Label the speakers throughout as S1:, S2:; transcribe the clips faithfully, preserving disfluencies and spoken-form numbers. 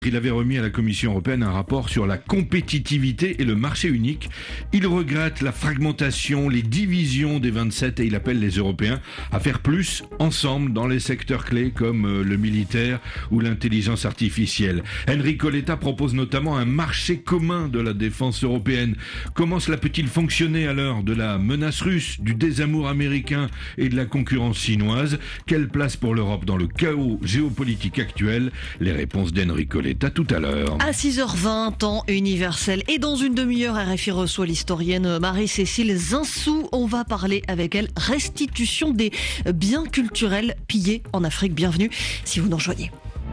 S1: Il avait remis à la Commission européenne un rapport sur la compétitivité et le marché unique. Il regrette la fragmentation, les divisions des vingt-sept et il appelle les Européens à faire plus ensemble dans les secteurs clés comme le militaire ou l'intelligence artificielle. Enrico Letta propose notamment un marché commun de la défense européenne. Comment cela peut-il fonctionner à l'heure de la menace russe, du désamour américain et de la concurrence chinoise? Quelle place pour l'Europe dans le chaos géopolitique actuel? Les réponses d'Enrico Letta. À tout à l'heure.
S2: À six heures vingt, temps universel. Et dans une demi-heure, R F I reçoit l'historienne Marie-Cécile Zinsou. On va parler avec elle restitution des biens culturels pillés en Afrique. Bienvenue si vous nous rejoignez.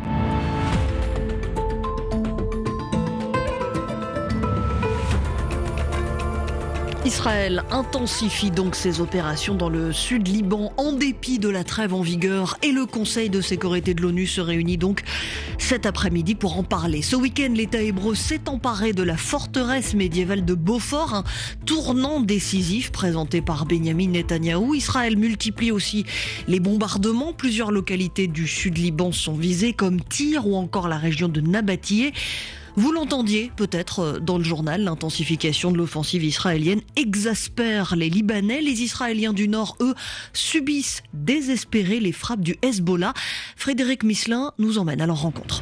S2: Israël intensifie donc ses opérations dans le sud Liban en dépit de la trêve en vigueur et le Conseil de sécurité de l'ONU se réunit donc cet après-midi pour en parler. Ce week-end, l'État hébreu s'est emparé de la forteresse médiévale de Beaufort, un tournant décisif présenté par Benyamin Netanyahou. Israël multiplie aussi les bombardements. Plusieurs localités du sud Liban sont visées comme Tyr ou encore la région de Nabatiyeh. Vous l'entendiez peut-être dans le journal, l'intensification de l'offensive israélienne exaspère les Libanais. Les Israéliens du Nord, eux, subissent désespérés les frappes du Hezbollah. Frédéric Misselin nous emmène à leur rencontre.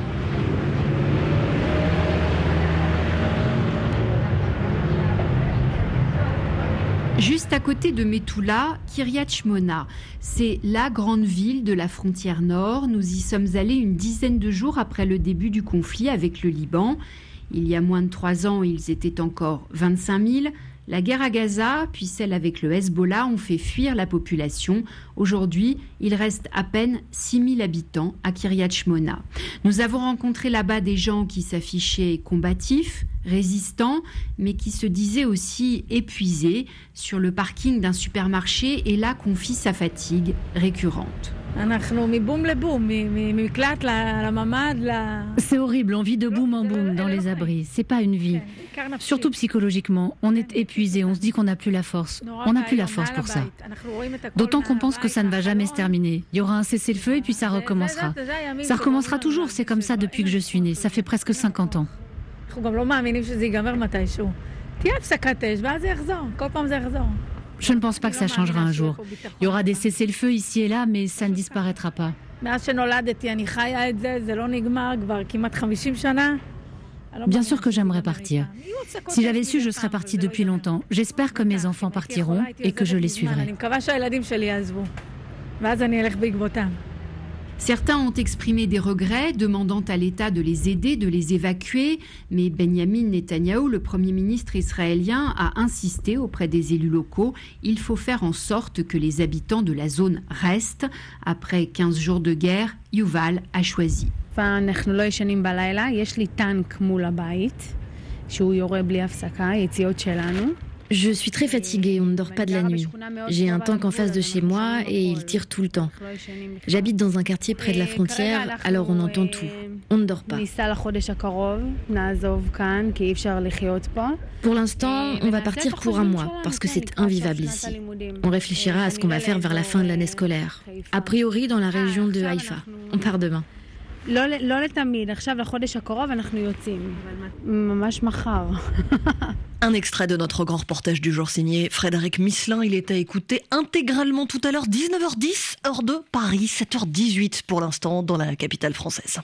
S3: Juste à côté de Methoula, Kiryat Shmona. C'est la grande ville de la frontière nord. Nous y sommes allés une dizaine de jours après le début du conflit avec le Liban. Il y a moins de trois ans, ils étaient encore vingt-cinq mille. La guerre à Gaza, puis celle avec le Hezbollah, ont fait fuir la population. Aujourd'hui, il reste à peine six mille habitants à Kiryat Shmona. Nous avons rencontré là-bas des gens qui s'affichaient combatifs, résistants, mais qui se disaient aussi épuisés. Sur le parking d'un supermarché, et là confie sa fatigue récurrente.
S4: C'est horrible, on vit de boum en boum dans les abris. C'est pas une vie. Surtout psychologiquement, on est épuisé, on se dit qu'on n'a plus la force. On n'a plus la force pour ça. D'autant qu'on pense que ça ne va jamais se terminer. Il y aura un cessez-le-feu et puis ça recommencera. Ça recommencera toujours, c'est comme ça depuis que je suis née. Ça fait presque cinquante ans. Je ne pense pas que ça changera un jour. Il y aura des cessez-le-feu ici et là, mais ça ne disparaîtra pas. Bien sûr que j'aimerais partir. Si j'avais su, je serais partie depuis longtemps. J'espère que mes enfants partiront et que je les suivrai.
S3: Certains ont exprimé des regrets, demandant à l'État de les aider, de les évacuer. Mais Benyamin Netanyahou, le Premier ministre israélien, a insisté auprès des élus locaux. Il faut faire en sorte que les habitants de la zone restent. Après quinze jours de guerre, Yuval a choisi.
S5: Je suis très fatiguée, on ne dort pas de la nuit. J'ai un tank en face de chez moi et il tire tout le temps. J'habite dans un quartier près de la frontière, alors on entend tout. On ne dort pas. Pour l'instant, on va partir pour un mois, parce que c'est invivable ici. On réfléchira à ce qu'on va faire vers la fin de l'année scolaire. A priori, dans la région de Haïfa. On part demain.
S2: Un extrait de notre grand reportage du jour signé Frédéric Misselin. Il est à écouter intégralement tout à l'heure, dix-neuf heures dix, heure de Paris, sept heures dix-huit pour l'instant dans la capitale française.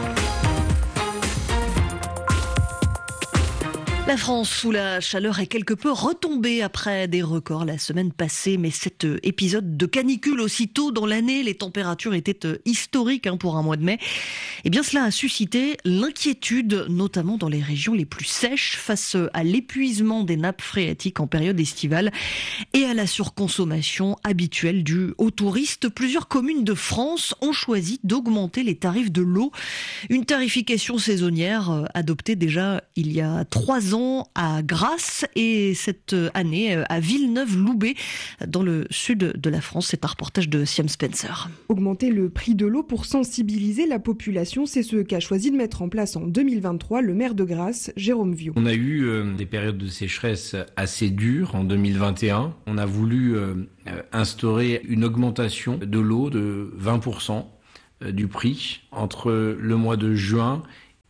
S2: La France sous la chaleur est quelque peu retombée après des records la semaine passée, mais cet épisode de canicule aussitôt dans l'année, les températures étaient historiques hein, pour un mois de mai. Eh bien, cela a suscité l'inquiétude, notamment dans les régions les plus sèches, face à l'épuisement des nappes phréatiques en période estivale et à la surconsommation habituelle due aux touristes. Plusieurs communes de France ont choisi d'augmenter les tarifs de l'eau, une tarification saisonnière adoptée déjà il y a trois ans à Grasse et cette année à Villeneuve-Loubet dans le sud de la France. C'est un reportage de Siam Spencer.
S6: Augmenter le prix de l'eau pour sensibiliser la population, c'est ce qu'a choisi de mettre en place en deux mille vingt-trois le maire de Grasse, Jérôme Viau.
S7: On a eu euh, des périodes de sécheresse assez dures en deux mille vingt et un. On a voulu euh, instaurer une augmentation de l'eau de vingt pour cent du prix entre le mois de juin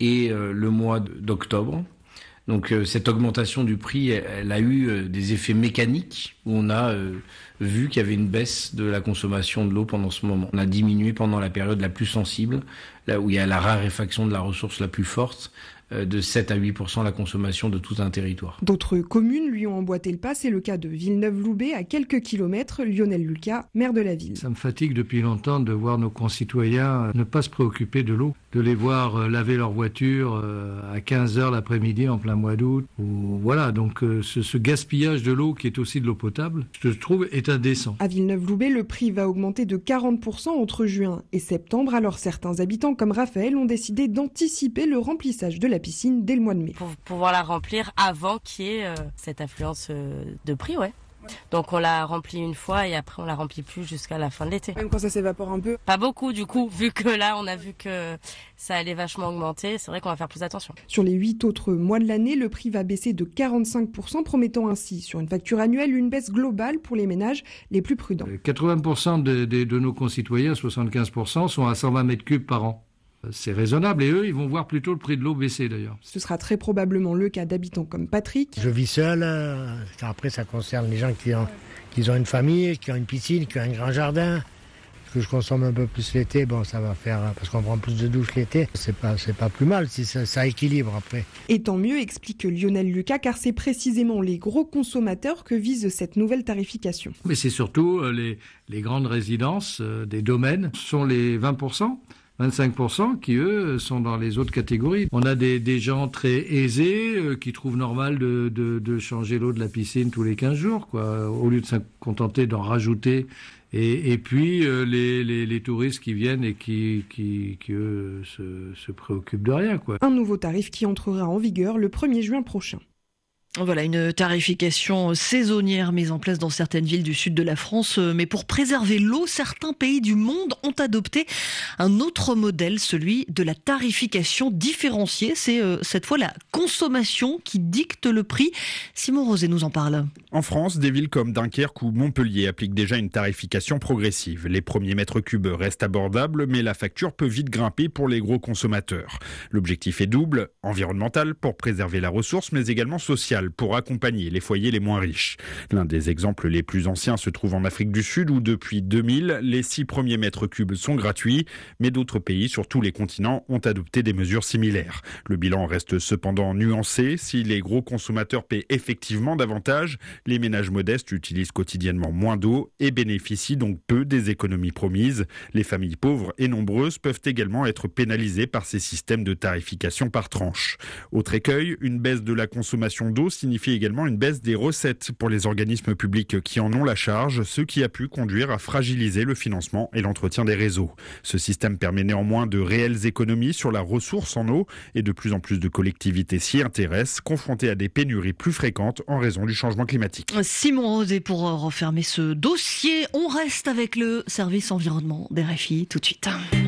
S7: et euh, le mois d'octobre. Donc euh, cette augmentation du prix, elle, elle a eu euh, des effets mécaniques où on a euh, vu qu'il y avait une baisse de la consommation de l'eau pendant ce moment. On a diminué pendant la période la plus sensible, là où il y a la raréfaction de la ressource la plus forte, euh, de sept à huit pour cent la consommation de tout un territoire.
S6: D'autres communes lui ont emboîté le pas, c'est le cas de Villeneuve-Loubet, à quelques kilomètres. Lionel Lucas, maire de la ville.
S8: Ça me fatigue depuis longtemps de voir nos concitoyens ne pas se préoccuper de l'eau, de les voir laver leur voiture à quinze heures l'après-midi en plein mois d'août. Ou voilà, donc ce, ce gaspillage de l'eau qui est aussi de l'eau potable, je trouve, est indécent.
S6: À Villeneuve-Loubet, le prix va augmenter de quarante pour cent entre juin et septembre. Alors certains habitants comme Raphaël ont décidé d'anticiper le remplissage de la piscine dès le mois de mai.
S9: Pour pouvoir la remplir avant qu'il y ait euh, cette affluence euh, de prix, ouais. Donc on l'a rempli une fois et après on la remplit plus jusqu'à la fin de l'été.
S6: Même quand ça s'évapore un peu?
S9: Pas beaucoup du coup, vu que là on a vu que ça allait vachement augmenter, c'est vrai qu'on va faire plus attention.
S6: Sur les huit autres mois de l'année, le prix va baisser de quarante-cinq pour cent, promettant ainsi sur une facture annuelle une baisse globale pour les ménages les plus prudents.
S8: quatre-vingts pour cent de, de, de nos concitoyens, soixante-quinze pour cent, sont à cent vingt mètres cubes par an. C'est raisonnable et eux, ils vont voir plutôt le prix de l'eau baisser d'ailleurs.
S6: Ce sera très probablement le cas d'habitants comme Patrick.
S10: Je vis seul, après ça concerne les gens qui ont, qui ont une famille, qui ont une piscine, qui ont un grand jardin. Que je consomme un peu plus l'été, bon ça va faire, parce qu'on prend plus de douche l'été, c'est pas, c'est pas plus mal si ça, ça équilibre après.
S6: Et tant mieux, explique Lionel Lucas, car c'est précisément les gros consommateurs que vise cette nouvelle tarification.
S8: Mais c'est surtout les, les grandes résidences euh, des domaines, ce sont les vingt pour cent. vingt-cinq pour cent qui, eux, sont dans les autres catégories. On a des, des gens très aisés euh, qui trouvent normal de, de, de changer l'eau de la piscine tous les quinze jours, quoi, au lieu de se contenter d'en rajouter. Et, et puis, euh, les, les, les touristes qui viennent et qui, qui, qui eux, se, se préoccupent de rien, quoi.
S6: Un nouveau tarif qui entrera en vigueur le premier juin prochain.
S2: Voilà, une tarification saisonnière mise en place dans certaines villes du sud de la France. Mais pour préserver l'eau, certains pays du monde ont adopté un autre modèle, celui de la tarification différenciée. C'est euh, cette fois la consommation qui dicte le prix. Simon Rosé nous en parle.
S11: En France, des villes comme Dunkerque ou Montpellier appliquent déjà une tarification progressive. Les premiers mètres cubes restent abordables, mais la facture peut vite grimper pour les gros consommateurs. L'objectif est double, environnemental pour préserver la ressource, mais également social, pour accompagner les foyers les moins riches. L'un des exemples les plus anciens se trouve en Afrique du Sud où depuis deux mille, les six premiers mètres cubes sont gratuits, mais d'autres pays sur tous les continents ont adopté des mesures similaires. Le bilan reste cependant nuancé. Si les gros consommateurs paient effectivement davantage, les ménages modestes utilisent quotidiennement moins d'eau et bénéficient donc peu des économies promises. Les familles pauvres et nombreuses peuvent également être pénalisées par ces systèmes de tarification par tranche. Autre écueil, une baisse de la consommation d'eau signifie également une baisse des recettes pour les organismes publics qui en ont la charge, ce qui a pu conduire à fragiliser le financement et l'entretien des réseaux. Ce système permet néanmoins de réelles économies sur la ressource en eau et de plus en plus de collectivités s'y intéressent, confrontées à des pénuries plus fréquentes en raison du changement climatique.
S2: Simon Rosé pour refermer ce dossier. On reste avec le service environnement des R F I tout de suite.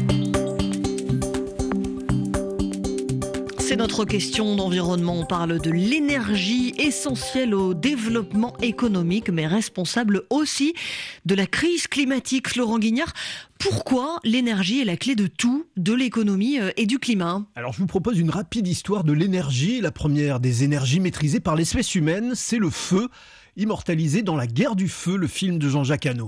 S2: C'est notre question d'environnement. On parle de l'énergie essentielle au développement économique, mais responsable aussi de la crise climatique. Florent Guignard, pourquoi l'énergie est la clé de tout, de l'économie et du climat ?
S12: Alors je vous propose une rapide histoire de l'énergie. La première des énergies maîtrisées par l'espèce humaine, c'est le feu, immortalisé dans La Guerre du Feu, le film de Jean-Jacques Hano.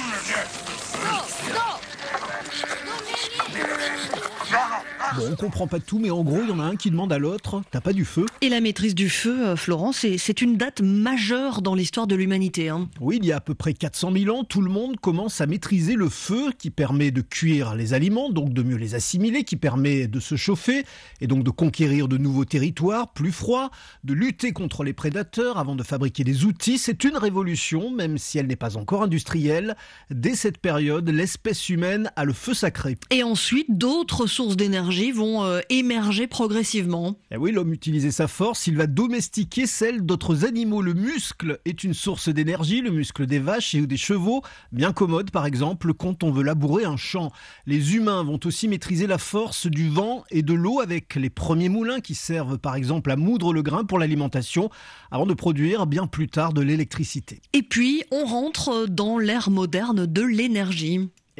S12: Bon, on comprend pas tout, mais en gros, il y en a un qui demande à l'autre « T'as pas du feu ?»
S2: Et la maîtrise du feu, Florent, c'est, c'est une date majeure dans l'histoire de l'humanité. Hein.
S12: Oui, il y a à peu près quatre cent mille ans, tout le monde commence à maîtriser le feu qui permet de cuire les aliments, donc de mieux les assimiler, qui permet de se chauffer et donc de conquérir de nouveaux territoires plus froids, de lutter contre les prédateurs avant de fabriquer des outils. C'est une révolution, même si elle n'est pas encore industrielle. Dès cette période, l'espèce humaine a le feu sacré.
S2: Et ensuite, d'autres sources d'énergie vont euh, émerger progressivement.
S12: Et oui, l'homme utilisait sa force, il va domestiquer celle d'autres animaux. Le muscle est une source d'énergie, le muscle des vaches et des chevaux, bien commode par exemple quand on veut labourer un champ. Les humains vont aussi maîtriser la force du vent et de l'eau avec les premiers moulins qui servent par exemple à moudre le grain pour l'alimentation avant de produire bien plus tard de l'électricité.
S2: Et puis, on rentre dans l'ère moderne de l'énergie.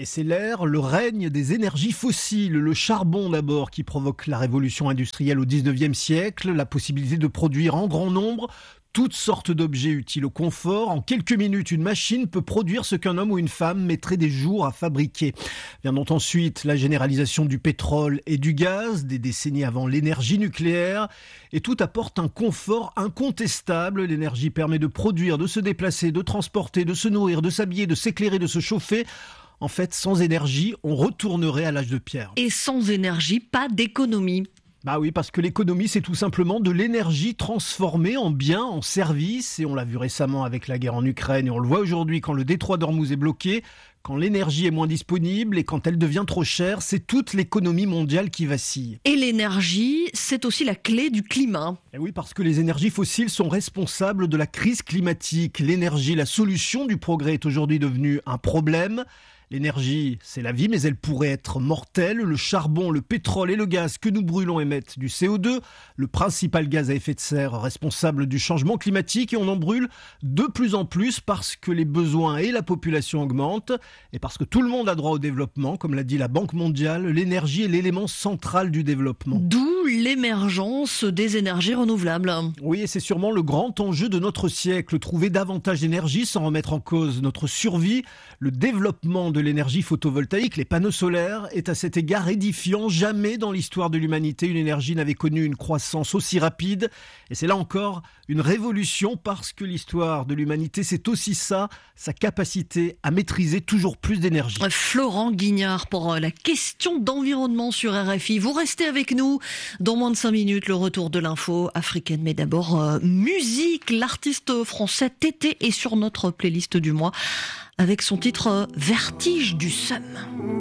S12: Et c'est l'ère, le règne des énergies fossiles, le charbon d'abord qui provoque la révolution industrielle au dix-neuvième siècle, la possibilité de produire en grand nombre toutes sortes d'objets utiles au confort. En quelques minutes, une machine peut produire ce qu'un homme ou une femme mettrait des jours à fabriquer. Viendront ensuite la généralisation du pétrole et du gaz, des décennies avant l'énergie nucléaire. Et tout apporte un confort incontestable. L'énergie permet de produire, de se déplacer, de transporter, de se nourrir, de s'habiller, de s'éclairer, de se chauffer. En fait, sans énergie, on retournerait à l'âge de pierre.
S2: Et sans énergie, pas d'économie.
S12: Bah oui, parce que l'économie, c'est tout simplement de l'énergie transformée en biens, en services. Et on l'a vu récemment avec la guerre en Ukraine. Et on le voit aujourd'hui quand le détroit d'Ormuz est bloqué, quand l'énergie est moins disponible et quand elle devient trop chère. C'est toute l'économie mondiale qui vacille.
S2: Et l'énergie, c'est aussi la clé du climat.
S12: Et oui, parce que les énergies fossiles sont responsables de la crise climatique. L'énergie, la solution du progrès, est aujourd'hui devenue un problème. L'énergie, c'est la vie, mais elle pourrait être mortelle. Le charbon, le pétrole et le gaz que nous brûlons émettent du C O deux, le principal gaz à effet de serre responsable du changement climatique, et on en brûle de plus en plus parce que les besoins et la population augmentent et parce que tout le monde a droit au développement. Comme l'a dit la Banque mondiale, l'énergie est l'élément central du développement.
S2: D'où l'émergence des énergies renouvelables.
S12: Oui, et c'est sûrement le grand enjeu de notre siècle, trouver davantage d'énergie sans remettre en cause notre survie. Le développement de l'énergie photovoltaïque, les panneaux solaires, est à cet égard édifiant. Jamais dans l'histoire de l'humanité, une énergie n'avait connu une croissance aussi rapide. Et c'est là encore une révolution parce que l'histoire de l'humanité, c'est aussi ça, sa capacité à maîtriser toujours plus d'énergie.
S2: Florent Guignard pour la question d'environnement sur R F I. Vous restez avec nous. Dans moins de cinq minutes, le retour de l'info africaine. Mais d'abord, euh, musique. L'artiste français Tété est sur notre playlist du mois avec son titre Vertige du Seum.